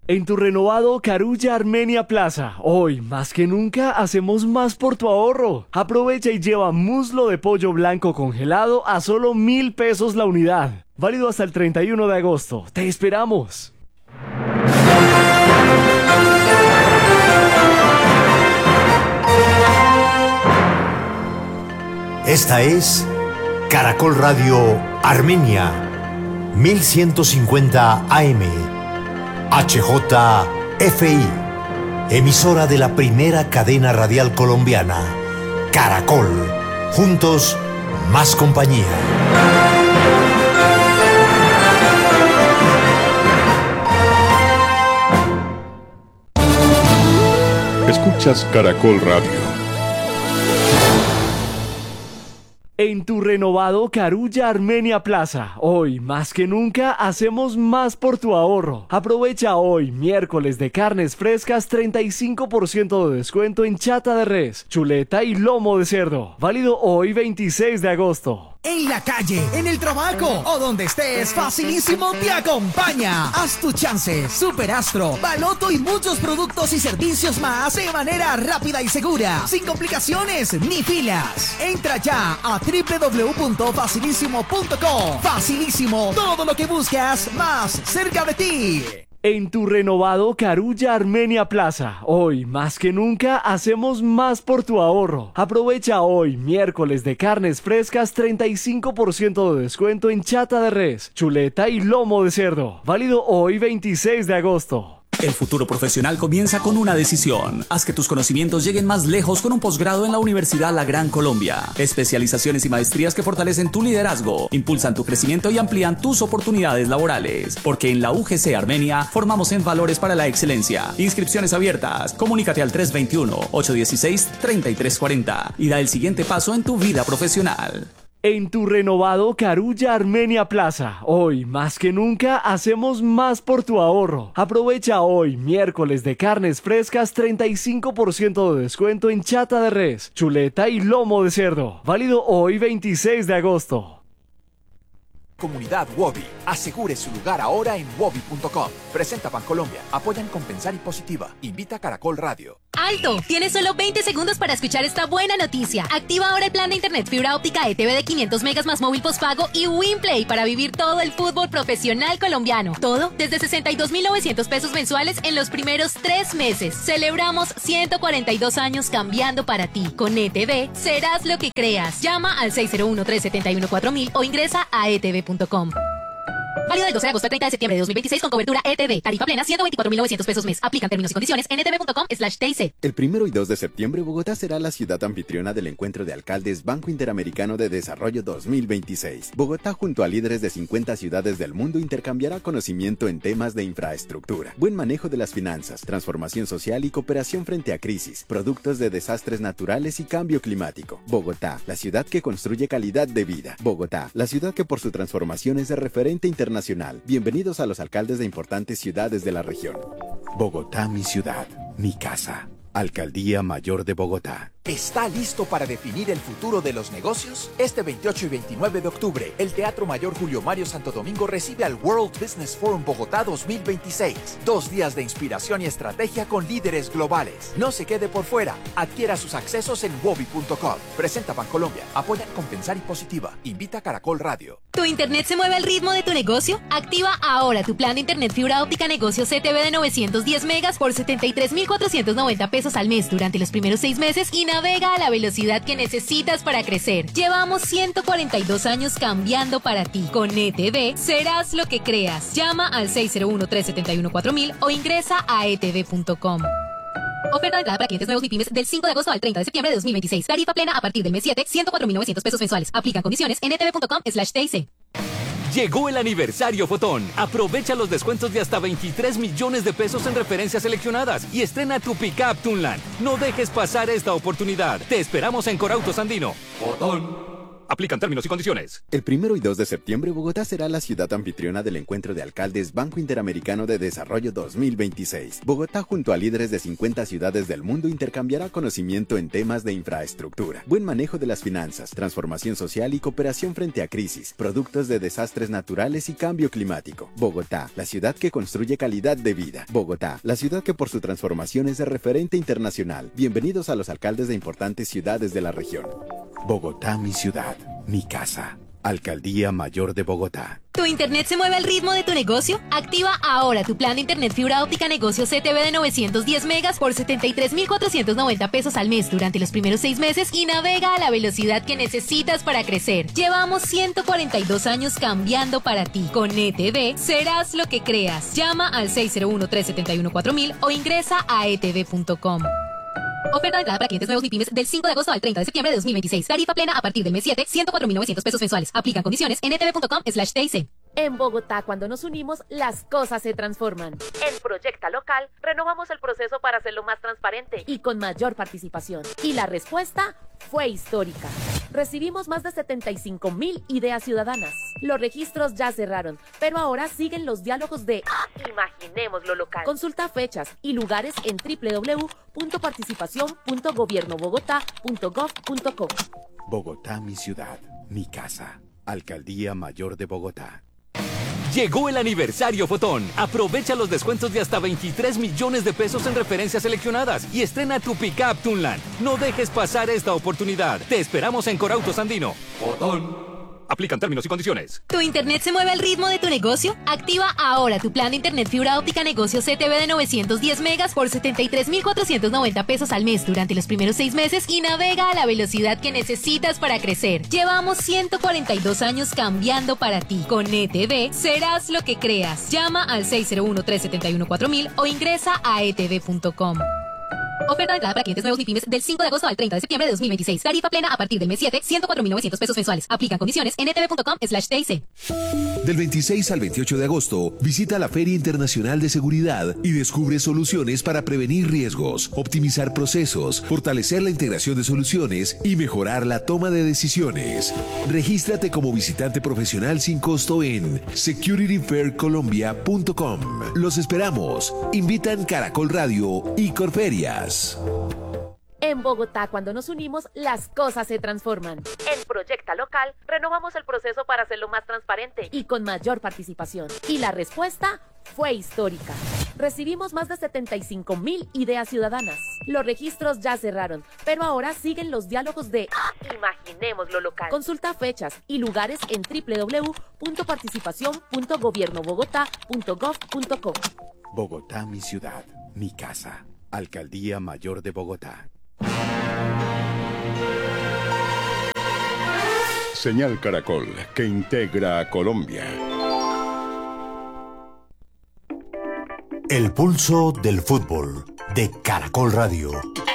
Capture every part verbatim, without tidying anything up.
En tu renovado Carulla Armenia Plaza, hoy más que nunca hacemos más por tu ahorro. Aprovecha y lleva muslo de pollo blanco congelado a solo mil pesos la unidad. Válido hasta el treinta y uno de agosto. ¡Te esperamos! Esta es Caracol Radio Armenia, mil ciento cincuenta A M. H J F I, emisora de la primera cadena radial colombiana, Caracol, juntos, más compañía. Escuchas Caracol Radio. En tu renovado Carulla Armenia Plaza, hoy más que nunca hacemos más por tu ahorro. Aprovecha hoy, miércoles de carnes frescas, treinta y cinco por ciento de descuento en chata de res, chuleta y lomo de cerdo. Válido hoy veintiséis de agosto. En la calle, en el trabajo o donde estés, Facilísimo te acompaña. Haz tu chance, Superastro, Baloto y muchos productos y servicios más de manera rápida y segura, sin complicaciones ni filas. Entra ya a doble u doble u doble u punto facilísimo punto com. Facilísimo, todo lo que buscas más cerca de ti. En tu renovado Carulla Armenia Plaza, hoy más que nunca hacemos más por tu ahorro. Aprovecha hoy, miércoles de carnes frescas, treinta y cinco por ciento de descuento en chata de res, chuleta y lomo de cerdo. Válido hoy veintiséis de agosto. El futuro profesional comienza con una decisión. Haz que tus conocimientos lleguen más lejos con un posgrado en la Universidad La Gran Colombia. Especializaciones y maestrías que fortalecen tu liderazgo, impulsan tu crecimiento y amplían tus oportunidades laborales. Porque en la U G C Armenia formamos en valores para la excelencia. Inscripciones abiertas. Comunícate al tres dos uno, ocho uno seis, tres tres cuatro cero y da el siguiente paso en tu vida profesional. En tu renovado Carulla Armenia Plaza, hoy más que nunca hacemos más por tu ahorro. Aprovecha hoy, miércoles de carnes frescas, treinta y cinco por ciento de descuento en chata de res, chuleta y lomo de cerdo. Válido hoy veintiséis de agosto. Comunidad Wobi. Asegure su lugar ahora en wobi punto com. Presenta Bancolombia. Apoyan Compensar y Positiva. Invita a Caracol Radio. ¡Alto! Tienes solo veinte segundos para escuchar esta buena noticia. Activa ahora el plan de internet fibra óptica E T V de quinientos megas más móvil postpago y WinPlay para vivir todo el fútbol profesional colombiano. Todo desde sesenta y dos mil novecientos pesos mensuales en los primeros tres meses. Celebramos ciento cuarenta y dos años cambiando para ti. Con E T V serás lo que creas. Llama al seis cero uno, tres siete uno, cuatro mil o ingresa a e t v punto com. Válido del doce de agosto al treinta de septiembre de dos mil veintiséis con cobertura E T V. Tarifa plena ciento veinticuatro mil novecientos pesos mes. Aplican términos y condiciones en e t v punto com slash t i c. El primero y dos de septiembre, Bogotá será la ciudad anfitriona del Encuentro de Alcaldes Banco Interamericano de Desarrollo dos mil veintiséis. Bogotá, junto a líderes de cincuenta ciudades del mundo, intercambiará conocimiento en temas de infraestructura, buen manejo de las finanzas, transformación social y cooperación frente a crisis, productos de desastres naturales y cambio climático. Bogotá, la ciudad que construye calidad de vida. Bogotá, la ciudad que por su transformación es de referente internacional. Bienvenidos a los alcaldes de importantes ciudades de la región. Bogotá, mi ciudad, mi casa. Alcaldía Mayor de Bogotá. ¿Está listo para definir el futuro de los negocios? Este veintiocho y veintinueve de octubre, el Teatro Mayor Julio Mario Santo Domingo recibe al World Business Forum Bogotá dos mil veintiséis. Dos días de inspiración y estrategia con líderes globales. No se quede por fuera. Adquiera sus accesos en wobi punto com. Presenta Bancolombia. Apoyan Compensar y Positiva. Invita a Caracol Radio. ¿Tu internet se mueve al ritmo de tu negocio? Activa ahora tu plan de internet fibra óptica negocio C T V de novecientos diez megas por setenta y tres mil cuatrocientos noventa pesos al mes durante los primeros seis meses y navega a la velocidad que necesitas para crecer. Llevamos ciento cuarenta y dos años cambiando para ti. Con E T V serás lo que creas. Llama al seis cero uno, tres siete uno, cuatro mil o ingresa a e t v punto com. Oferta de entrada para clientes nuevos MIPYMES del cinco de agosto al treinta de septiembre de dos mil veintiséis. Tarifa plena a partir del mes siete, ciento cuatro mil novecientos pesos mensuales. Aplican condiciones en e t v punto com slash t i c. Llegó el aniversario Fotón. Aprovecha los descuentos de hasta veintitrés millones de pesos en referencias seleccionadas y estrena tu pick-up Tunland. No dejes pasar esta oportunidad. Te esperamos en Corautos Andino. Fotón. Aplican términos y condiciones. El primero y dos de septiembre, Bogotá será la ciudad anfitriona del Encuentro de Alcaldes Banco Interamericano de Desarrollo dos mil veintiséis. Bogotá, junto a líderes de cincuenta ciudades del mundo, intercambiará conocimiento en temas de infraestructura, buen manejo de las finanzas, transformación social y cooperación frente a crisis, productos de desastres naturales y cambio climático. Bogotá, la ciudad que construye calidad de vida. Bogotá, la ciudad que por su transformación es de referente internacional. Bienvenidos a los alcaldes de importantes ciudades de la región. Bogotá, mi ciudad, mi casa. Alcaldía Mayor de Bogotá. ¿Tu internet se mueve al ritmo de tu negocio? Activa ahora tu plan de internet fibra óptica negocio C T V de novecientos diez megas por setenta y tres mil cuatrocientos noventa pesos al mes durante los primeros seis meses y navega a la velocidad que necesitas para crecer. Llevamos ciento cuarenta y dos años cambiando para ti. Con E T V serás lo que creas. Llama al seis cero uno, tres siete uno, cuatro mil o ingresa a e t v punto com. Oferta de entrada para clientes nuevos y pymes del cinco de agosto al treinta de septiembre de dos mil veintiséis. Tarifa plena a partir del mes siete, ciento cuatro mil novecientos pesos mensuales. Aplican condiciones en e t v punto com slash t i c. En Bogotá, cuando nos unimos, las cosas se transforman. En Proyecta Local, renovamos el proceso para hacerlo más transparente y con mayor participación. Y la respuesta fue histórica. Recibimos más de setenta y cinco mil ideas ciudadanas. Los registros ya cerraron, pero ahora siguen los diálogos de Imaginemos lo local. Consulta fechas y lugares en doble u doble u doble u punto participación punto gobierno bogotá punto gov punto co. Bogotá, mi ciudad, mi casa. Alcaldía Mayor de Bogotá. Llegó el aniversario Fotón. Aprovecha los descuentos de hasta veintitrés millones de pesos en referencias seleccionadas y estrena tu pickup Tunland. No dejes pasar esta oportunidad. Te esperamos en Corautos Andino. Fotón. Aplican términos y condiciones. ¿Tu internet se mueve al ritmo de tu negocio? Activa ahora tu plan de internet fibra óptica negocio C T V de novecientos diez megas por setenta y tres mil cuatrocientos noventa pesos al mes durante los primeros seis meses y navega a la velocidad que necesitas para crecer. Llevamos ciento cuarenta y dos años cambiando para ti. Con E T V serás lo que creas. Llama al seis cero uno, tres siete uno, cuatro mil o ingresa a e t v punto com. Oferta de entrada para clientes nuevos y pymes del cinco de agosto al treinta de septiembre de dos mil veintiséis. Tarifa plena a partir del mes siete, ciento cuatro mil novecientos pesos mensuales. Aplican condiciones en e t v punto com slash t i c. Del veintiséis al veintiocho de agosto, visita la Feria Internacional de Seguridad y descubre soluciones para prevenir riesgos, optimizar procesos, fortalecer la integración de soluciones y mejorar la toma de decisiones. Regístrate como visitante profesional sin costo en security fair colombia punto com. Los esperamos. Invitan Caracol Radio y Corferias. En Bogotá, cuando nos unimos, las cosas se transforman. En Proyecta Local, renovamos el proceso para hacerlo más transparente y con mayor participación. Y la respuesta fue histórica. Recibimos más de setenta y cinco mil ideas ciudadanas. Los registros ya cerraron, pero ahora siguen los diálogos de Imaginemos lo local. Consulta fechas y lugares en doble u doble u doble u punto participación punto gobierno bogotá punto gov punto co. Bogotá, mi ciudad, mi casa. Alcaldía Mayor de Bogotá. Señal Caracol, que integra a Colombia. El pulso del fútbol de Caracol Radio.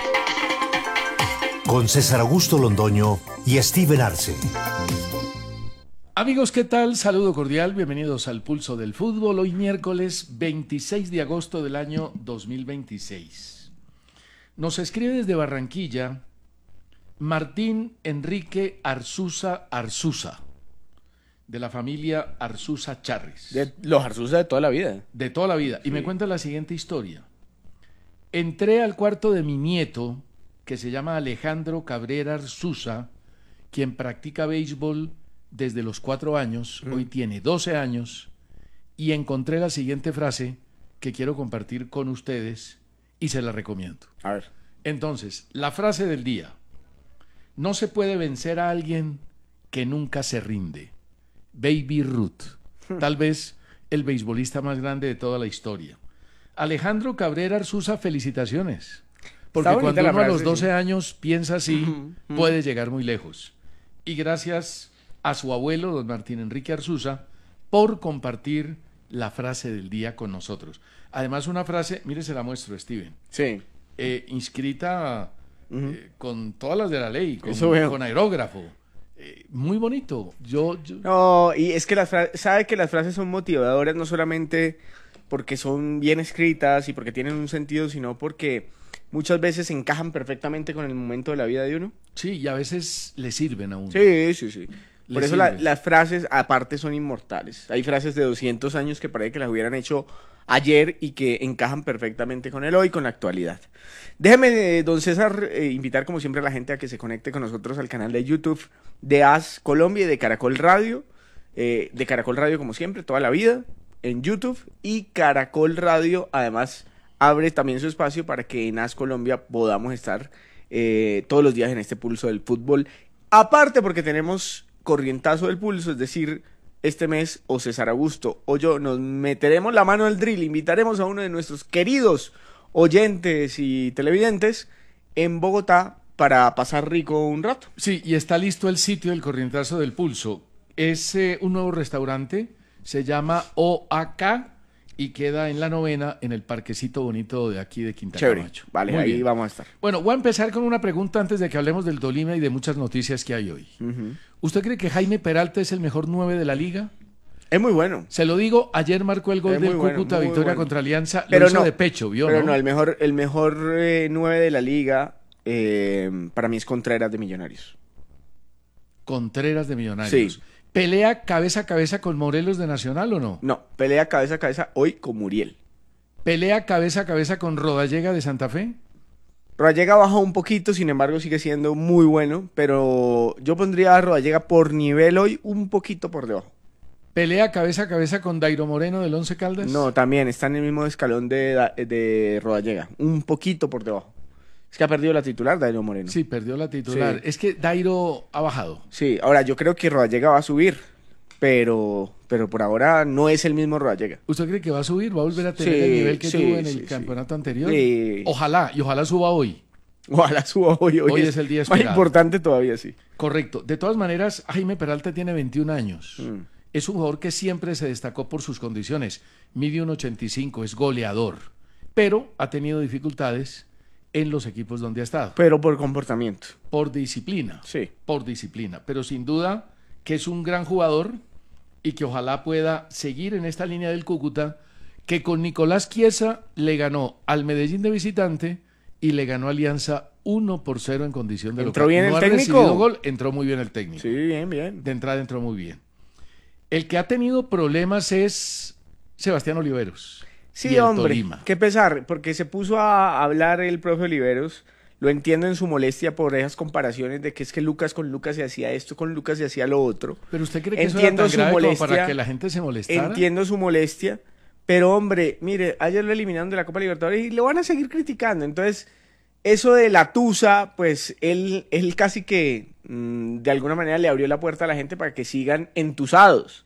Con César Augusto Londoño y Steven Arce. Amigos, ¿qué tal? Saludo cordial, bienvenidos al Pulso del Fútbol, hoy miércoles veintiséis de agosto del año dos mil veintiséis. Nos escribe desde Barranquilla Martín Enrique Arzuza Arzuza, de la familia Arzuza Charris. De los Arzuza de toda la vida. De toda la vida. Y sí. Me cuenta la siguiente historia. Entré al cuarto de mi nieto, que se llama Alejandro Cabrera Arzuza, quien practica béisbol desde los cuatro años, mm. hoy tiene doce años, y encontré la siguiente frase que quiero compartir con ustedes y se la recomiendo. A ver. Entonces, la frase del día: no se puede vencer a alguien que nunca se rinde. Baby Ruth, tal vez el beisbolista más grande de toda la historia. Alejandro Cabrera Arzuza, felicitaciones, porque cuando uno frase, a los doce sí. años piensa así, uh-huh. puede llegar muy lejos. Y gracias a su abuelo, don Martín Enrique Arzuza, por compartir la frase del día con nosotros. Además, una frase, mire, se la muestro, Steven. Sí. Eh, inscrita uh-huh. eh, con todas las de la ley, con, Eso con aerógrafo. Eh, muy bonito. Yo, yo... No, y es que las fra- sabe que las frases son motivadoras no solamente porque son bien escritas y porque tienen un sentido, sino porque muchas veces encajan perfectamente con el momento de la vida de uno. Sí, y a veces le sirven a uno. Sí, sí, sí. Por Le eso la- sirve. las frases aparte son inmortales. Hay frases de doscientos años que parece que las hubieran hecho ayer y que encajan perfectamente con el hoy, con la actualidad. Déjeme, eh, don César, eh, invitar como siempre a la gente a que se conecte con nosotros al canal de YouTube de A S Colombia y de Caracol Radio. Eh, de Caracol Radio como siempre, toda la vida, en YouTube. Y Caracol Radio además abre también su espacio para que en A S Colombia podamos estar eh, todos los días en este pulso del fútbol. Aparte porque tenemos corrientazo del pulso, es decir, este mes o César Augusto o yo nos meteremos la mano al drill, invitaremos a uno de nuestros queridos oyentes y televidentes en Bogotá para pasar rico un rato. Sí, y está listo el sitio del Corrientazo del Pulso. Es eh, un nuevo restaurante, se llama O A K y queda en la Novena, en el parquecito bonito de aquí de Quinta Chévere, Camacho. vale, Muy ahí bien. vamos a estar. Bueno, voy a empezar con una pregunta antes de que hablemos del Tolima y de muchas noticias que hay hoy. Ujú. ¿Usted cree que Jaime Peralta es el mejor nueve de la liga? Es muy bueno. Se lo digo, ayer marcó el gol Es del muy bueno, Cúcuta, muy victoria bueno. contra Alianza, Pero lo hizo no, de pecho, ¿vio? Pero ¿no? no, el mejor, el mejor eh, nueve de la liga eh, para mí es Contreras de Millonarios. Contreras de Millonarios. Sí. ¿Pelea cabeza a cabeza con Morelos de Nacional o no? No, pelea cabeza a cabeza hoy con Muriel. ¿Pelea cabeza a cabeza con Rodallega de Santa Fe? Rodallega bajó un poquito, sin embargo sigue siendo muy bueno, pero yo pondría a Rodallega por nivel hoy un poquito por debajo. ¿Pelea cabeza a cabeza con Dairo Moreno del Once Caldas? No, también está en el mismo escalón de, Da- de Rodallega, un poquito por debajo. Es que ha perdido la titular Dairo Moreno. Sí, perdió la titular. Sí. Es que Dairo ha bajado. Sí, ahora yo creo que Rodallega va a subir, pero, pero por ahora no es el mismo Rodallega. ¿Usted cree que va a subir? ¿Va a volver a tener Sí, el nivel que sí, tuvo en el sí, sí. campeonato anterior? Sí. Ojalá, y ojalá suba hoy. Ojalá suba hoy. Hoy, Hoy es el día más esperado. importante todavía, sí. Correcto. De todas maneras, Jaime Peralta tiene veintiún años. Mm. Es un jugador que siempre se destacó por sus condiciones. Mide uno ochenta y cinco, es goleador. Pero ha tenido dificultades en los equipos donde ha estado. Pero por comportamiento. Por disciplina. Sí. Por disciplina. Pero sin duda que es un gran jugador y que ojalá pueda seguir en esta línea del Cúcuta, que con Nicolás Chiesa le ganó al Medellín de visitante y le ganó a Alianza uno por cero en condición de ¿Entró local. bien el No ha técnico? recibido gol, entró muy bien el técnico. Sí, bien, bien. De entrada entró muy bien. El que ha tenido problemas es Sebastián Oliveros. y Sí, el hombre, Tolima. qué pesar, porque se puso a hablar el profe Oliveros, lo entiendo en su molestia por esas comparaciones de que es que Lucas con Lucas se hacía esto, con Lucas se hacía lo otro. Pero usted cree que Entiendo eso su era tan grave como molestia, para que la gente se molestara. entiendo su molestia, pero hombre, mire, ayer lo eliminaron de la Copa Libertadores y lo van a seguir criticando, entonces eso de la tusa, pues él, él casi que mm, de alguna manera le abrió la puerta a la gente para que sigan entusados.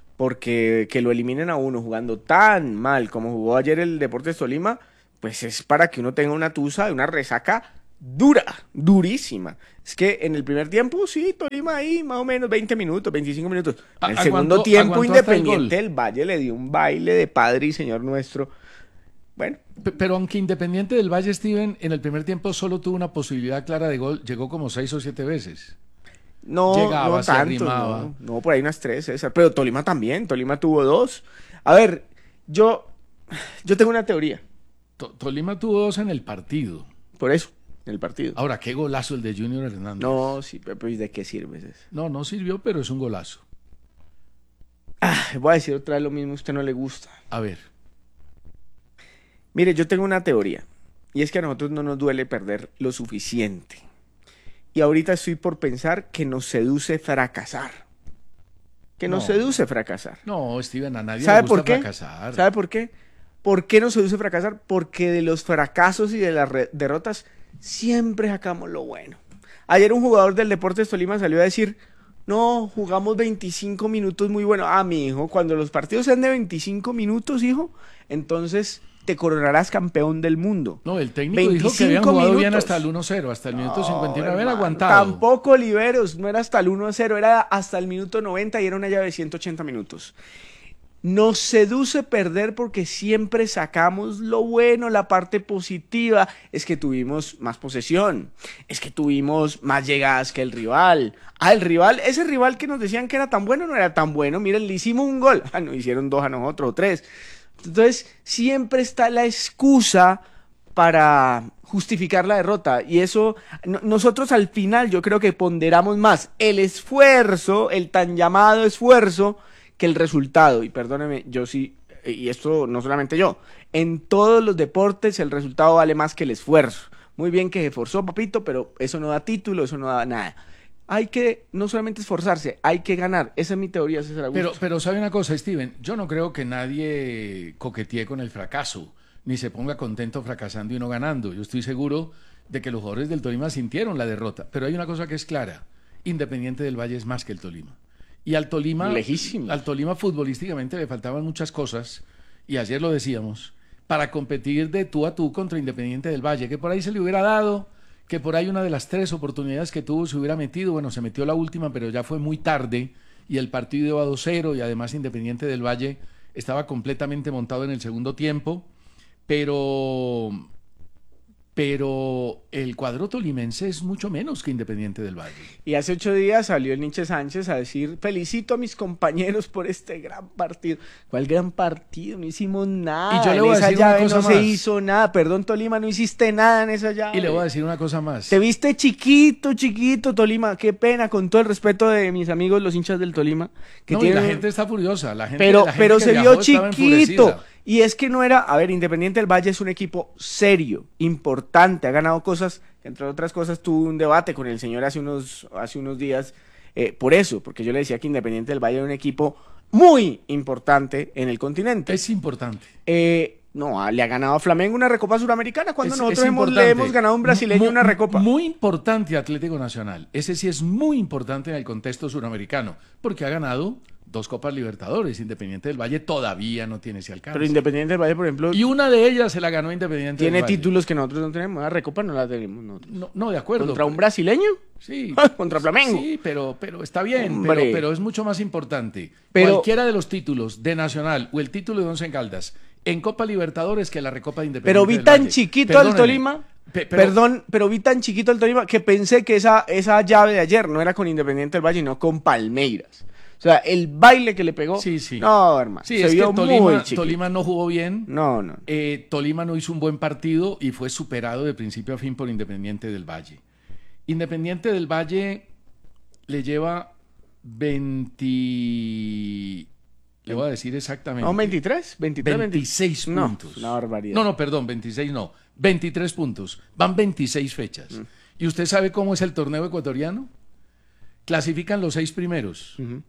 Porque que lo eliminen a uno jugando tan mal como jugó ayer el Deportes Tolima, pues es para que uno tenga una tusa, una resaca dura, durísima. Es que en el primer tiempo, sí, Tolima ahí más o menos veinte minutos, veinticinco minutos. En el A- segundo aguantó- tiempo, aguantó hasta el Independiente gol. del Valle le dio un baile de Padre y Señor nuestro. Bueno, P- Pero aunque Independiente del Valle, Steven, en el primer tiempo solo tuvo una posibilidad clara de gol, llegó como seis o siete veces. no, Llegaba, no se tanto, arrimaba. no, no, por ahí unas tres, César. Pero Tolima también, Tolima tuvo dos. A ver, yo, yo tengo una teoría, To- Tolima tuvo dos en el partido. por eso, en el partido. Ahora, qué golazo el de Junior Hernández. No, sí, pero pues, ¿de qué sirve eso? No, no sirvió, pero es un golazo. Ah, voy a decir otra vez lo mismo, a usted no le gusta. A ver, Mire, yo tengo una teoría, y es que a nosotros no nos duele perder lo suficiente. Y ahorita estoy por pensar que nos seduce fracasar. Que nos No. seduce fracasar. no, Steven, a nadie ¿Sabe le gusta por qué? fracasar. ¿Sabe por qué? ¿Por qué nos seduce fracasar? Porque de los fracasos y de las re- derrotas siempre sacamos lo bueno. Ayer un jugador del Deportes Tolima salió a decir, no, jugamos veinticinco minutos muy bueno. Ah, mi hijo, cuando los partidos sean de veinticinco minutos, hijo, entonces te coronarás campeón del mundo. No, el técnico dijo que habían veinticinco jugado bien minutos. hasta el uno cero, hasta el minuto No, cincuenta y nueve, habían hermano, aguantado. Tampoco Oliveros, no era hasta el uno a cero, era hasta el minuto noventa y era una llave de ciento ochenta minutos. Nos seduce perder porque siempre sacamos lo bueno, la parte positiva. Es que tuvimos más posesión, es que tuvimos más llegadas que el rival. Ah, el rival, ese rival que nos decían que era tan bueno, no era tan bueno. Miren, le hicimos un gol. Ah, nos hicieron dos a nosotros, o tres. Entonces, siempre está la excusa para justificar la derrota. Y eso, no, nosotros al final yo creo que ponderamos más el esfuerzo, el tan llamado esfuerzo, que el resultado. Y perdóneme, yo sí, y esto no solamente yo, en todos los deportes el resultado vale más que el esfuerzo. Muy bien que se esforzó, papito, pero eso no da título, eso no da nada. Hay que no solamente esforzarse, hay que ganar. Esa es mi teoría, César Augusto. Pero, pero sabe una cosa, Steven, yo no creo que nadie coquetee con el fracaso, ni se ponga contento fracasando y no ganando. Yo estoy seguro de que los jugadores del Tolima sintieron la derrota, pero hay una cosa que es clara, Independiente del Valle es más que el Tolima. Y al Tolima, lejísimo. Al Tolima futbolísticamente le faltaban muchas cosas, y ayer lo decíamos, para competir de tú a tú contra Independiente del Valle, que por ahí se le hubiera dado, que por ahí una de las tres oportunidades que tuvo se hubiera metido, bueno, se metió la última, pero ya fue muy tarde, y el partido iba dos cero, y además Independiente del Valle estaba completamente montado en el segundo tiempo, pero... pero el cuadro tolimense es mucho menos que Independiente del Valle. Y hace ocho días salió el Nietzsche Sánchez a decir, felicito a mis compañeros por este gran partido. ¿Cuál gran partido? No hicimos nada. Y yo le voy en a esa decir una llave cosa no más. se hizo nada. Perdón, Tolima, no hiciste nada en esa llave. Y le voy a decir una cosa más. Te viste chiquito, chiquito, Tolima. Qué pena, con todo el respeto de mis amigos, los hinchas del Tolima. Que no, tienen... y la gente está furiosa. La gente, pero la gente pero que se viajó vio estaba chiquito. enfurecida. Y es que no era, a ver, Independiente del Valle es un equipo serio, importante, ha ganado cosas, entre otras cosas tuve un debate con el señor hace unos, hace unos días, eh, por eso, porque yo le decía que Independiente del Valle era un equipo muy importante en el continente. Es importante. Eh, no, le ha ganado a Flamengo una Recopa Suramericana, cuando Es- nosotros es hemos, le importante. hemos ganado a un brasileño Mu- una Recopa. Muy importante Atlético Nacional. Ese sí es muy importante en el contexto suramericano, porque ha ganado dos Copas Libertadores. Independiente del Valle todavía no tiene ese alcance. Pero Independiente del Valle, por ejemplo, Y una de ellas se la ganó Independiente tiene del Valle. títulos que nosotros no tenemos, la Recopa no la tenemos nosotros. No, no, de acuerdo. ¿Contra un brasileño? Sí. ¿Contra Flamengo? Sí, pero, pero está bien, Hombre. pero, pero es mucho más importante. Pero- Cualquiera de los títulos de Nacional o el título de Once Caldas en Copa Libertadores que la Recopa de Independiente Pero vi del tan Valle. chiquito al Perdóneme. Tolima, Pe- pero- perdón, pero vi tan chiquito al Tolima que pensé que esa, esa llave de ayer no era con Independiente del Valle, sino con Palmeiras. O sea, el baile que le pegó. Sí, sí. No, hermano. Sí, se es vio que Tolima, muy chiquito. Tolima no jugó bien. No, no. Eh, Tolima no hizo un buen partido y fue superado de principio a fin por Independiente del Valle. Independiente del Valle le lleva veinte... Le voy a decir exactamente. ¿No, veintitrés? veintitrés, veintiséis No, puntos. una barbaridad. No, no, perdón, veintiséis no. veintitrés puntos. Van veintiséis fechas. Mm. ¿Y usted sabe cómo es el torneo ecuatoriano? Clasifican los seis primeros. Ujú.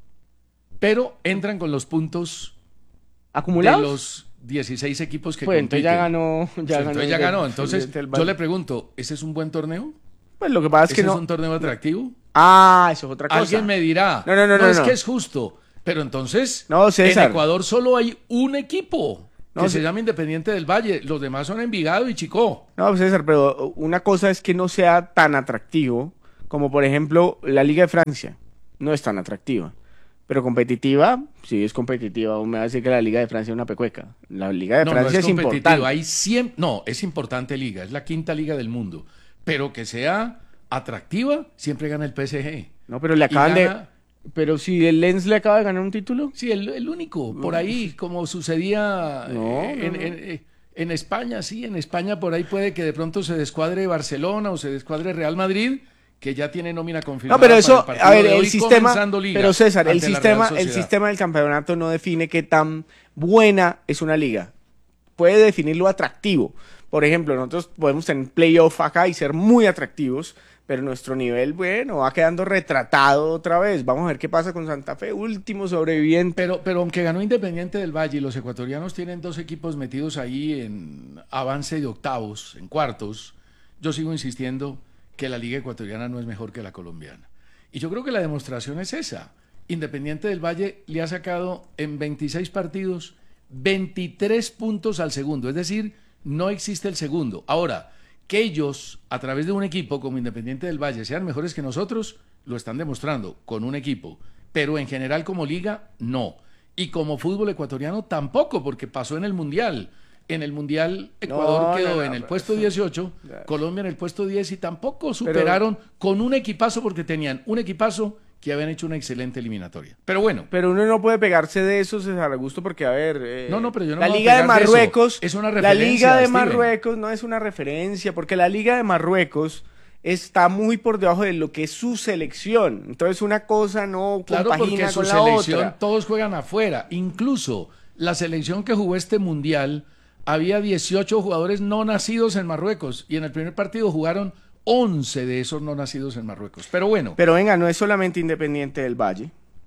Pero entran con los puntos ¿Acumulados? de los dieciséis equipos que Pues entonces compiten. ya ganó. Ya Sí, ganó entonces ya ganó. Independiente Entonces del yo Valle. le pregunto, ¿ese es un buen torneo? Pues lo que pasa es ¿Ese que no. es un torneo atractivo? Ah, eso es otra cosa. Alguien me dirá, No, no, no, no, es no. que es justo. Pero entonces, No, César. en Ecuador solo hay un equipo No, que Ce- se llama Independiente del Valle. Los demás son Envigado y Chicó. No, César, pero una cosa es que no sea tan atractivo como, por ejemplo, la Liga de Francia. No es tan atractiva. Pero competitiva, sí es competitiva. O me va a decir que la Liga de Francia es una pecueca. La Liga de No, Francia no es, es, competitivo. importante. Hay cien... No, es importante liga. Es la quinta liga del mundo. Pero que sea atractiva, siempre gana el P S G. No, pero le Y acaban gana- de... Pero si el Lens le acaba de ganar un título. Sí, el, el único, por ahí, como sucedía No, eh, no, en, no. en- en España, sí, en España por ahí puede que de pronto se descuadre Barcelona o se descuadre Real Madrid, que ya tiene nómina confirmada. No, pero para eso, el partido a ver, de el hoy, sistema, comenzando liga pero César, el ante la sistema, Real el Sociedad. sistema del campeonato no define qué tan buena es una liga. Puede definir lo atractivo. Por ejemplo, nosotros podemos tener playoff acá y ser muy atractivos, pero nuestro nivel, bueno, va quedando retratado otra vez. Vamos a ver qué pasa con Santa Fe, último sobreviviente. Pero, pero aunque ganó Independiente del Valle y los ecuatorianos tienen dos equipos metidos ahí en avance de octavos, en cuartos, yo sigo insistiendo que la liga ecuatoriana no es mejor que la colombiana. Y yo creo que la demostración es esa. Independiente del Valle le ha sacado en veintiséis partidos veintitrés puntos al segundo, es decir, no existe el segundo. Ahora, que ellos, a través de un equipo como Independiente del Valle, sean mejores que nosotros, lo están demostrando con un equipo. Pero en general como liga, no. Y como fútbol ecuatoriano, tampoco, porque pasó en el Mundial. En el Mundial, Ecuador No, quedó no, no, en el pero puesto eso- dieciocho, ya. Colombia en el puesto diez y tampoco superaron con un equipazo, porque tenían un equipazo que habían hecho una excelente eliminatoria. Pero bueno. Pero uno no puede pegarse de eso, César Augusto, porque a ver, eh, no, no, pero yo no la me voy a Liga de pegar de Marruecos, eso. Es una la referencia, Liga de Steven. Marruecos no es una referencia, porque la Liga de Marruecos está muy por debajo de lo que es su selección. Entonces una cosa no Claro, porque compagina su con la selección otra. todos juegan afuera. Incluso la selección que jugó este mundial, había dieciocho jugadores no nacidos en Marruecos y en el primer partido jugaron once de esos no nacidos en Marruecos. Pero bueno. Pero venga, no es solamente Independiente del Valle.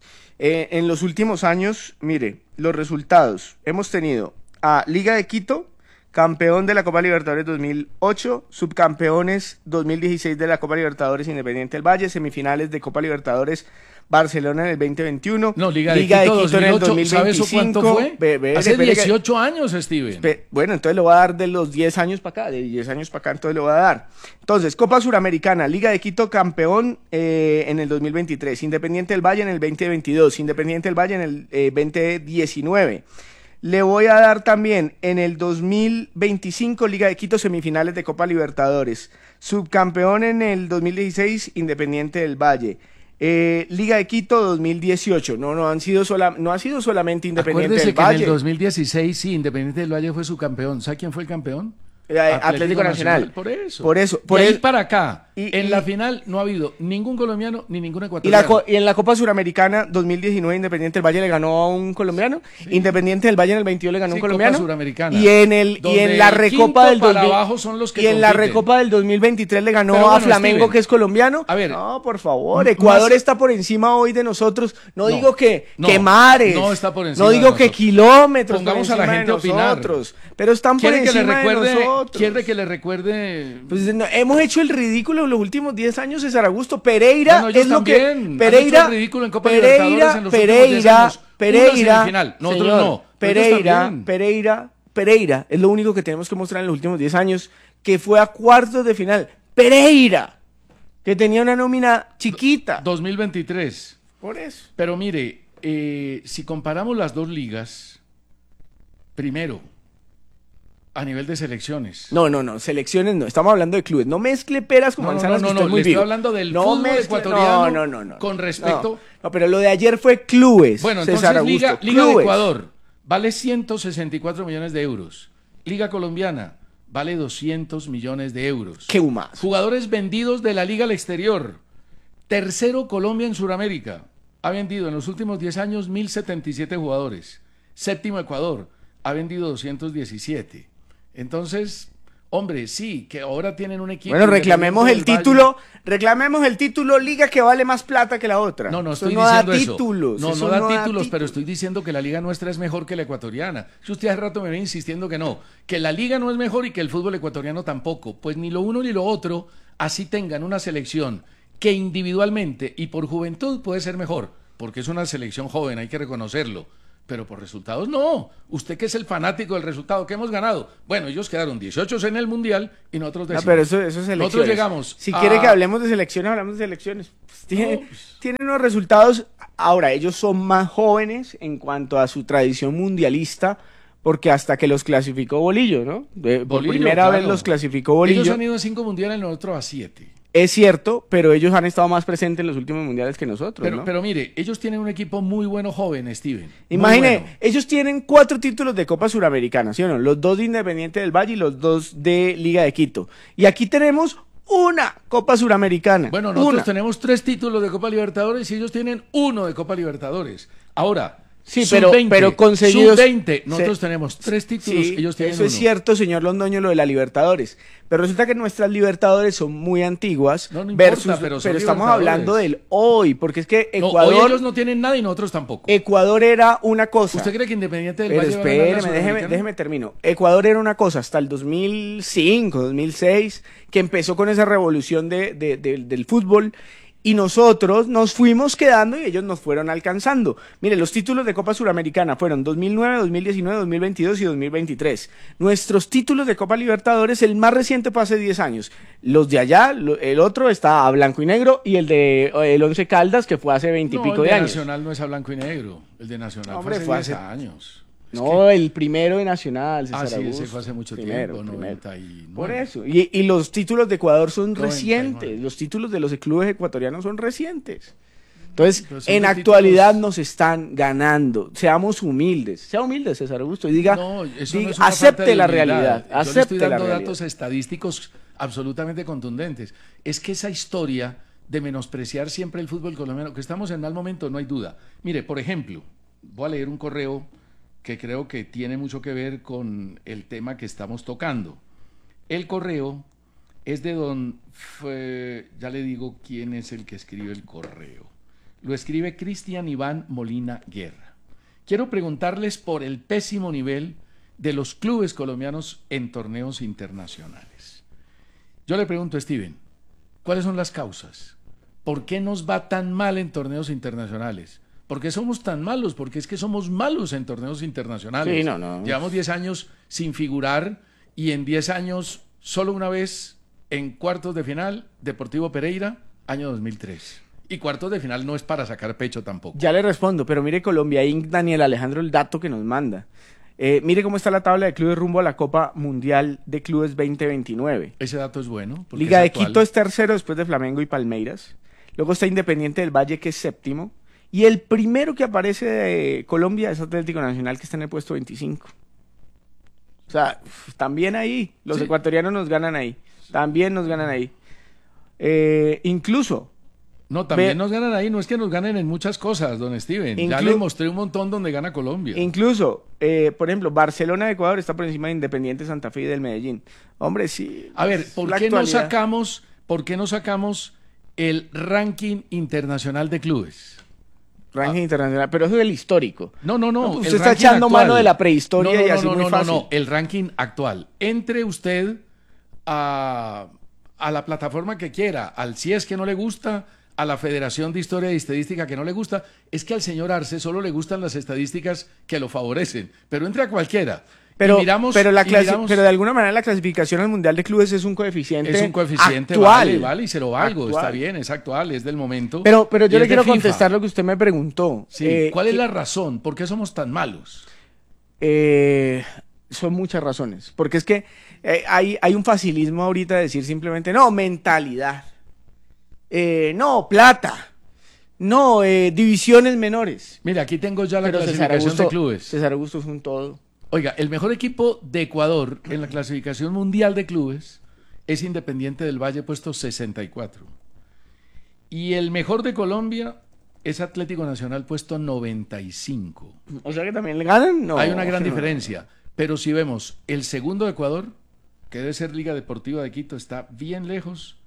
Eh, en los últimos años, mire, los resultados. Hemos tenido a Liga de Quito, campeón de la Copa Libertadores dos mil ocho, subcampeones dos mil dieciséis de la Copa Libertadores Independiente del Valle, semifinales de Copa Libertadores Barcelona en el veinte veintiuno. No, Liga de, Liga Quito, de Quito en el dos mil veinticinco. ¿Sabes cuánto fue? Be, be, Hace be, dieciocho be, años, Steven. Be, bueno, entonces le voy a dar de los diez años para acá, de diez años para acá, entonces le voy a dar. Entonces, Copa Suramericana, Liga de Quito campeón eh, en el dos mil veintitrés, Independiente del Valle en el veinte veintidós, Independiente del Valle en el eh, veinte diecinueve. Le voy a dar también en el dos mil veinticinco Liga de Quito semifinales de Copa Libertadores, subcampeón en el dos mil dieciséis Independiente del Valle. Eh, Liga de Quito dos mil dieciocho, no, no han sido sola, no ha sido solamente Independiente Acuérdese del que Valle. En el dos mil dieciséis sí, Independiente del Valle fue su campeón. ¿Sabe quién fue el campeón? Eh, Atlético, Atlético Nacional. Nacional. Por eso. Por eso. Por ahí el... para acá. Y, en y, la final no ha habido ningún colombiano ni ningún y, ecuatoriano. la, y en la Copa Suramericana dos mil diecinueve Independiente del Valle le ganó a un colombiano. Sí. Independiente del Valle en el veintidós le ganó a sí, un colombiano. Copa Suramericana. Y en el y en la Recopa del dos mil, abajo son los que y en la compiten. Recopa del dos mil veintitrés le ganó bueno, a Flamengo, Steven, que es colombiano. A ver, no, por favor, Ecuador más... está por encima hoy de nosotros. No, no digo que, no, que mares. No está por encima. No digo que kilómetros. Pongamos a la gente a opinar. Pero están por encima que le recuerde, de nosotros. ¿Quiere que le recuerde? Pues no, hemos hecho el ridículo en los últimos diez años, César Augusto. Pereira bueno, es lo también. que Pereira, han hecho el ridículo en Copa Pereira, Libertadores en los Pereira, años. Pereira, Nosotros señor, no. Pereira, Pereira, Pereira es lo único que tenemos que mostrar en los últimos diez años, que fue a cuartos de final. Pereira, que tenía una nómina chiquita. dos mil veintitrés. Por eso. Pero mire, eh, si comparamos las dos ligas, primero, a nivel de selecciones. No, no, no, selecciones no. Estamos hablando de clubes. No mezcle peras con no, manzanas. No, no, no, no. Muy Le estoy hablando del no fútbol mezcle, ecuatoriano. No, no, no, no. Con respecto. No, no, pero lo de ayer fue clubes. Bueno, entonces César Augusto, Liga, clubes. Liga de Ecuador vale ciento sesenta y cuatro millones de euros. Liga Colombiana vale doscientos millones de euros. ¿Qué más? Jugadores vendidos de la Liga al exterior. Tercero, Colombia en Sudamérica. Ha vendido en los últimos diez años mil setenta y siete jugadores. Séptimo, Ecuador. Ha vendido doscientos diecisiete. Entonces, hombre, sí, que ahora tienen un equipo. Bueno, reclamemos el título, reclamemos el título Liga que vale más plata que la otra. No, no eso estoy no diciendo da eso. Títulos, no, eso no da no títulos, da títulos, pero estoy diciendo que la liga nuestra es mejor que la ecuatoriana. Si usted hace rato me viene insistiendo que no, que la liga no es mejor y que el fútbol ecuatoriano tampoco. Pues ni lo uno ni lo otro, así tengan una selección que individualmente y por juventud puede ser mejor, porque es una selección joven, hay que reconocerlo. Pero por resultados no. Usted que es el fanático del resultado que hemos ganado. Bueno, ellos quedaron dieciocho en el Mundial y nosotros decimos. No, pero eso, eso es elecciones. Nosotros llegamos. Si a... quiere que hablemos de selecciones, hablamos de selecciones. Pues tiene, no, pues... tienen unos resultados. Ahora, ellos son más jóvenes en cuanto a su tradición mundialista, porque hasta que los clasificó Bolillo, ¿no? De, por Bolillo, primera claro. vez los clasificó Bolillo. Ellos han ido a cinco mundiales, nosotros a siete. Es cierto, pero ellos han estado más presentes en los últimos mundiales que nosotros, pero, ¿no? Pero mire, ellos tienen un equipo muy bueno joven, Steven. Imagine, bueno. ellos tienen cuatro títulos de Copa Suramericana, ¿sí o no? Los dos de Independiente del Valle y los dos de Liga de Quito. Y aquí tenemos una Copa Suramericana. Bueno, nosotros una. tenemos tres títulos de Copa Libertadores y ellos tienen uno de Copa Libertadores. Ahora... Sí, pero, pero conseguidos... sub veinte, nosotros se, tenemos tres títulos, sí, ellos tienen eso uno. Es cierto, señor Londoño, lo de la Libertadores. Pero resulta que nuestras Libertadores son muy antiguas. No, no importa, versus, pero, pero estamos hablando del hoy, porque es que Ecuador... No, hoy ellos no tienen nada y nosotros tampoco. Ecuador era una cosa. ¿Usted cree que Independiente del pero Valle espéreme, va a ganar la déjeme, déjeme termino. Ecuador era una cosa hasta el dos mil cinco, dos mil seis, que empezó con esa revolución de, de, de, del fútbol. Y nosotros nos fuimos quedando y ellos nos fueron alcanzando. Mire, los títulos de Copa Suramericana fueron dos mil nueve, dos mil diecinueve, dos mil veintidós y dos mil veintitrés. Nuestros títulos de Copa Libertadores, el más reciente fue hace diez años. Los de allá, el otro está a blanco y negro y el de el Once Caldas, que fue hace veinte y pico de años. El de Nacional no es a blanco y negro. El de Nacional Hombre, fue hace fue diez años. No, que... el primero de Nacional, César Ah, sí, Augusto. ese fue hace mucho primero, tiempo, primero. noventa y nueve. Por eso. Y, y los títulos de Ecuador son noventa y nueve. recientes. Los títulos de los clubes ecuatorianos son recientes. Entonces, en actualidad títulos... nos están ganando. Seamos humildes. Sea humilde, César Augusto, y diga, no, eso diga no es una acepte falta de la humildad. realidad. Yo Acepte le estoy dando la realidad. datos estadísticos absolutamente contundentes. Es que esa historia de menospreciar siempre el fútbol colombiano, que estamos en mal momento, no hay duda. Mire, por ejemplo, voy a leer un correo que creo que tiene mucho que ver con el tema que estamos tocando. El correo es de don... Fue, ya le digo quién es el que escribe el correo. Lo escribe Cristian Iván Molina Guerra. Quiero preguntarles por el pésimo nivel de los clubes colombianos en torneos internacionales. Yo le pregunto a Steven, ¿cuáles son las causas? ¿Por qué nos va tan mal en torneos internacionales? ¿Por qué somos tan malos? Porque es que somos malos en torneos internacionales. Sí, no, no. Llevamos diez años sin figurar y en diez años solo una vez en cuartos de final, Deportivo Pereira, año dos mil tres. Y cuartos de final no es para sacar pecho tampoco. Ya le respondo, pero mire Colombia, ahí Daniel Alejandro el dato que nos manda. Eh, mire cómo está la tabla de clubes rumbo a la Copa Mundial de Clubes veinte veintinueve. Ese dato es bueno. Liga es de actual. Quito es tercero después de Flamengo y Palmeiras. Luego está Independiente del Valle, que es séptimo. Y el primero que aparece de Colombia es Atlético Nacional, que está en el puesto veinticinco. O sea, también ahí. Los sí. ecuatorianos nos ganan ahí. También nos ganan ahí. Eh, incluso... No, también Ve, nos ganan ahí, no es que nos ganen en muchas cosas, don Steven. Ya le mostré un montón donde gana Colombia. Incluso, eh, por ejemplo, Barcelona de Ecuador está por encima de Independiente Santa Fe y del Medellín. Hombre, sí. A ver, ¿por qué no sacamos, por qué no sacamos el ranking internacional de clubes? Ranking ah. internacional, pero eso es el histórico. No, no, no. no pues usted está echando actual. mano de la prehistoria no, no, y así no, muy no, fácil. No, no, el ranking actual. Entre usted a, a la plataforma que quiera, al si es que no le gusta, a la Federación de Historia y Estadística que no le gusta, es que al señor Arce solo le gustan las estadísticas que lo favorecen, pero entre a cualquiera. Pero, y miramos, pero, la y miramos, pero de alguna manera la clasificación al Mundial de Clubes es un coeficiente Es un coeficiente, actual. vale, vale, y se lo valgo, actual. Está bien, es actual, es del momento. Pero, pero yo le quiero FIFA. contestar lo que usted me preguntó. Sí, eh, ¿cuál es que, la razón? ¿Por qué somos tan malos? Eh, son muchas razones, porque es que eh, hay, hay un facilismo ahorita de decir simplemente, no, mentalidad, eh, no, plata. No, eh, divisiones menores. Mira, aquí tengo ya la Pero clasificación Augusto, de clubes. César Augusto es un todo. Oiga, el mejor equipo de Ecuador en la clasificación mundial de clubes es Independiente del Valle, puesto sesenta y cuatro. Y el mejor de Colombia es Atlético Nacional, puesto noventa y cinco. O sea que también le ganan. No, Hay una gran no, diferencia. No. Pero si vemos el segundo de Ecuador, que debe ser Liga Deportiva de Quito, está bien lejos.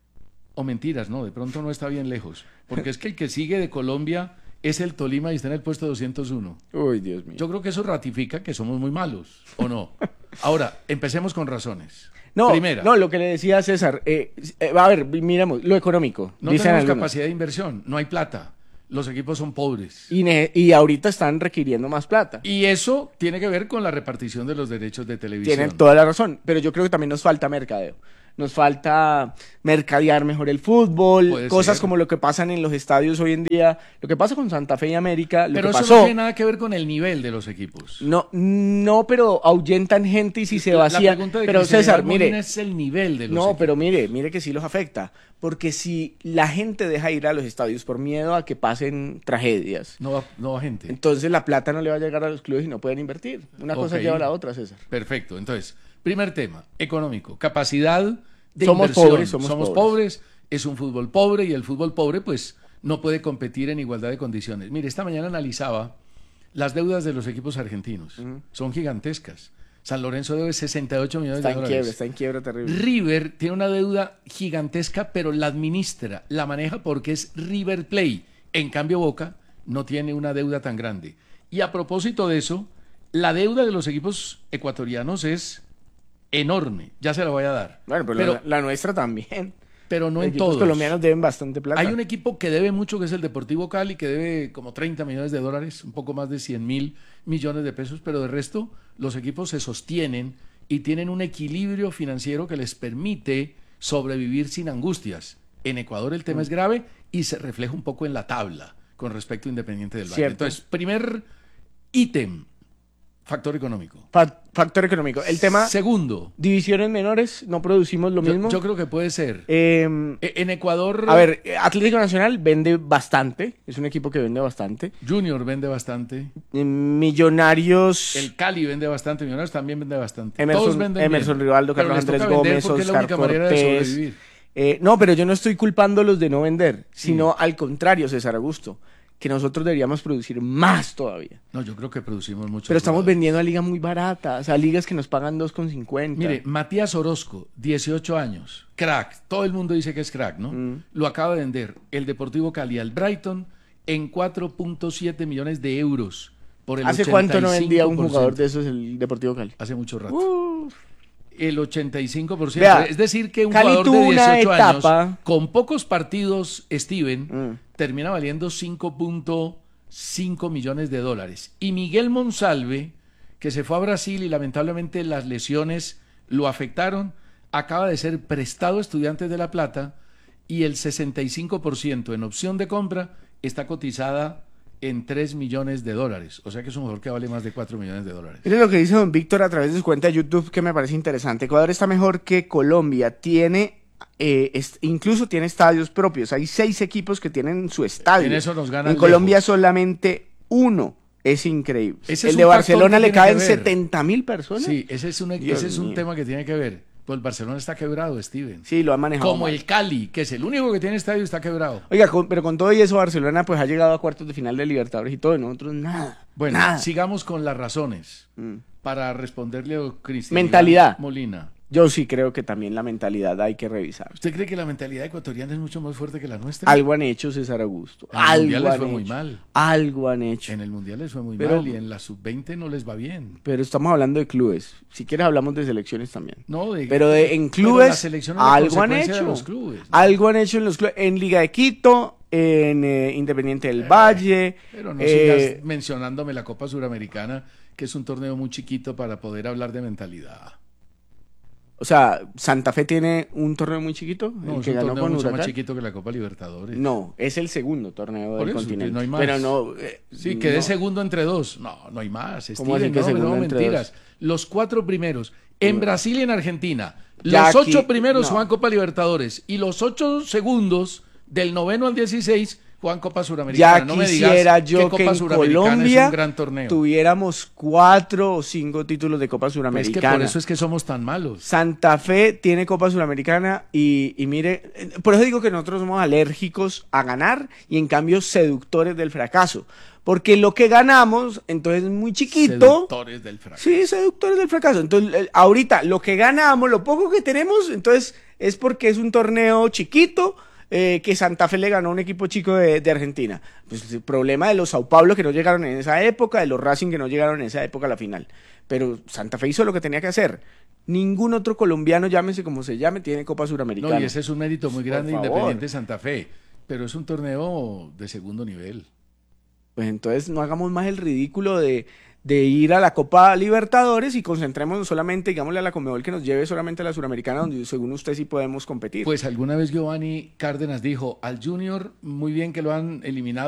O mentiras, no, de pronto no está bien lejos. Porque es que el que sigue de Colombia es el Tolima y está en el puesto doscientos uno. Uy, Dios mío. Yo creo que eso ratifica que somos muy malos, ¿o no? Ahora, empecemos con razones. No, Primera. no, lo que le decía César, eh, eh, a ver, miremos, lo económico. No dicen tenemos algunos. capacidad de inversión, no hay plata. Los equipos son pobres. Y, ne- y ahorita están requiriendo más plata. Y eso tiene que ver con la repartición de los derechos de televisión. Tienen toda la razón, pero yo creo que también nos falta mercadeo. Nos falta mercadear mejor el fútbol, Puede cosas ser. como lo que pasan en los estadios hoy en día, lo que pasa con Santa Fe y América, lo Pero que eso pasó. no tiene nada que ver con el nivel de los equipos. No, no, pero ahuyentan gente y si se La vacían. pregunta de Pero Cristian César, Iván Molina mire, es el nivel de los no, equipos. pero mire, mire que sí los afecta, porque si la gente deja ir a los estadios por miedo a que pasen tragedias, No va, no va gente. entonces la plata no le va a llegar a los clubes y no pueden invertir. Una cosa Ok. lleva a la otra, César. Perfecto. Entonces, primer tema, económico, capacidad de Somos inversión. pobres, somos pobres. pobres. Es un fútbol pobre y el fútbol pobre, pues, no puede competir en igualdad de condiciones. Mire, esta mañana analizaba las deudas de los equipos argentinos. Ujú. Son gigantescas. San Lorenzo debe sesenta y ocho millones Está de en dólares. quiebra, está en quiebra terrible. River tiene una deuda gigantesca, pero la administra, la maneja porque es River Play. En cambio, Boca no tiene una deuda tan grande. Y a propósito de eso, la deuda de los equipos ecuatorianos es enorme. Ya se la voy a dar. Bueno, pero, pero, la, la nuestra también. pero no Los en equipos todos. colombianos deben bastante plata. Hay un equipo que debe mucho, que es el Deportivo Cali, que debe como treinta millones de dólares, un poco más de cien mil millones de pesos, pero de resto los equipos se sostienen y tienen un equilibrio financiero que les permite sobrevivir sin angustias. En Ecuador el tema Mm. es grave y se refleja un poco en la tabla con respecto a Independiente del Valle. Cierto. Entonces, primer ítem, Factor económico. Fa- factor económico. El tema... Segundo. Divisiones menores, no producimos lo Yo, mismo. yo creo que puede ser. Eh, en Ecuador... A ver, Atlético Nacional vende bastante. Es un equipo que vende bastante. Junior vende bastante. Eh, Millonarios... El Cali vende bastante. Millonarios también vende bastante. Emerson, Todos venden Emerson bien. Rivaldo, Pero Carlos les Andrés toca vender Gómez, porque es la Oscar única manera de Cortés. sobrevivir. Eh, no, pero yo no estoy culpando a los de no vender, sino al contrario, César Augusto, que nosotros deberíamos producir más todavía. No, yo creo que producimos mucho. Pero estamos vendiendo a ligas muy baratas, a ligas que nos pagan dos con cincuenta. Mire, Matías Orozco, dieciocho años, crack. Todo el mundo dice que es crack, ¿no? Mm. Lo acaba de vender el Deportivo Cali al Brighton en cuatro punto siete millones de euros. Por el ¿Hace cuánto no vendía un jugador de esos el Deportivo Cali? Hace mucho rato. Uh. El ochenta y cinco por ciento. Vea, es decir, que un Cali jugador tuvo de una dieciocho etapa- años, con pocos partidos, Steven, Mm. termina valiendo cinco punto cinco millones de dólares. Y Miguel Monsalve, que se fue a Brasil y lamentablemente las lesiones lo afectaron, acaba de ser prestado a Estudiantes de La Plata y el sesenta y cinco por ciento en opción de compra está cotizada en tres millones de dólares. O sea que es un jugador que vale más de cuatro millones de dólares. Miren lo que dice don Víctor a través de su cuenta de YouTube, que me parece interesante. Ecuador está mejor que Colombia. Tiene, eh, est- incluso tiene estadios propios. Hay seis equipos que tienen su estadio. En eso nos ganan En Colombia lejos. solamente uno. Es increíble. Ese El es de un factor Barcelona que le tiene que caben ver. setenta mil personas. Sí, ese es un, Dios ese es un mío. tema que tiene que ver. Pues el Barcelona está quebrado, Steven. Sí, lo ha manejado Como mal. el Cali, que es el único que tiene estadio, está quebrado. Oiga, con- pero con todo y eso, Barcelona pues ha llegado a cuartos de final de Libertadores y todo, y nosotros nada. Bueno, nada. sigamos con las razones Mm. para responderle a Cristian Mentalidad. Molina. Yo sí creo que también la mentalidad hay que revisar. ¿Usted cree que la mentalidad ecuatoriana es mucho más fuerte que la nuestra? Algo han hecho, César Augusto. En el Algo Mundial les han fue hecho. muy mal. Algo han hecho. En el Mundial les fue muy Pero- mal y en la sub veinte no les va bien. Pero estamos hablando de clubes. Si quieres hablamos de selecciones también. No, de- Pero de, en pero la clubes, selección es la algo han consecuencia de hecho. los clubes, ¿no? Algo han hecho en los clubes. En Liga de Quito, en eh, Independiente del Valle. Pero no eh, sigas mencionándome la Copa Suramericana, que es un torneo muy chiquito para poder hablar de mentalidad. O sea, Santa Fe tiene un torneo muy chiquito, No, el es que un ganó torneo con mucho Huracán. más chiquito que la Copa Libertadores. No, es el segundo torneo Por del eso, continente. no hay más. Pero no. eh, Sí, quedé no. segundo entre dos. No, no hay más. ¿Cómo Steven, así que no, segundo no, entre mentiras. dos? Los cuatro primeros, en Brasil y en Argentina. Ya Los aquí- ocho primeros no. juegan Copa Libertadores. Y los ocho segundos, del noveno al dieciséis, juegan Copa Ya Suramericana. No me quisiera digas yo que que Copa en Suramericana es Colombia un gran torneo. tuviéramos cuatro o cinco títulos de Copa Pues es que Suramericana. por eso es que somos tan malos. Santa Fe tiene Copa Suramericana y, y mire, eh, por eso digo que nosotros somos alérgicos a ganar y en cambio seductores del fracaso. Porque lo que ganamos, entonces es muy chiquito. Seductores del fracaso. Sí, seductores del fracaso. Entonces, eh, ahorita lo que ganamos, lo poco que tenemos, entonces es porque es un torneo chiquito. Eh, que Santa Fe le ganó a un equipo chico de, de Argentina. Pues el problema de los Sao Paulo que no llegaron en esa época, de los Racing que no llegaron en esa época a la final. Pero Santa Fe hizo lo que tenía que hacer. Ningún otro colombiano, llámese como se llame, tiene Copa Suramericana. No, y ese es un mérito muy Por grande favor. Independiente Santa Fe. Pero es un torneo de segundo nivel. Pues entonces no hagamos más el ridículo de, de ir a la Copa Libertadores y concentrémonos solamente, digámosle a la Conmebol que nos lleve solamente a la Suramericana, donde según usted sí podemos competir. Pues alguna vez Giovanni Cárdenas dijo, al Junior muy bien que lo han eliminado